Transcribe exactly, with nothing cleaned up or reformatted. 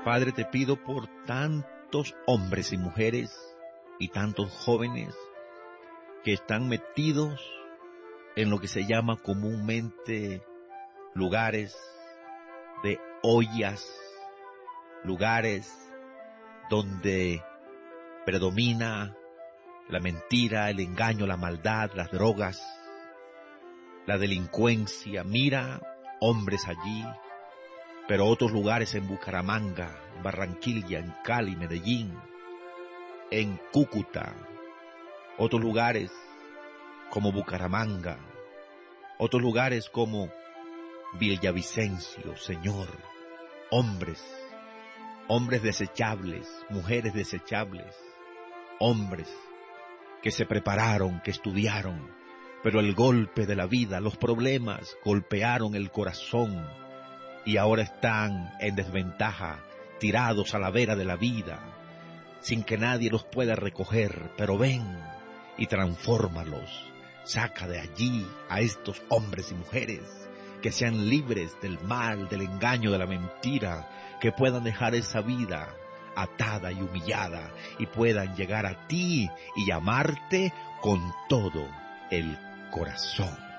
Padre, te pido por tantos hombres y mujeres y tantos jóvenes que están metidos en lo que se llama comúnmente lugares de ollas, lugares donde predomina la mentira, el engaño, la maldad, las drogas, la delincuencia. Mira hombres allí, pero otros lugares en Bucaramanga, en Barranquilla, en Cali, Medellín, en Cúcuta, otros lugares como Bucaramanga, otros lugares como Villavicencio, Señor, hombres, hombres desechables, mujeres desechables, hombres que se prepararon, que estudiaron, pero el golpe de la vida, los problemas golpearon el corazón y ahora están en desventaja, tirados a la vera de la vida, sin que nadie los pueda recoger. Pero ven y transfórmalos, saca de allí a estos hombres y mujeres que sean libres del mal, del engaño, de la mentira, que puedan dejar esa vida atada y humillada y puedan llegar a ti y amarte con todo el corazón.